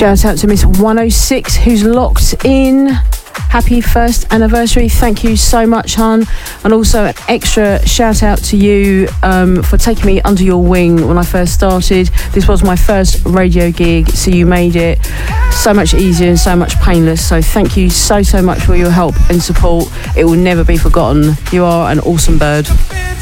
Shout out to Miss 106 who's locked in. Happy first anniversary. Thank you so much, hun. And also an extra shout out to you for taking me under your wing when I first started. This was my first radio gig, so you made it so much easier and so much painless. So thank you so much for your help and support. It will never be forgotten. You are an awesome bird.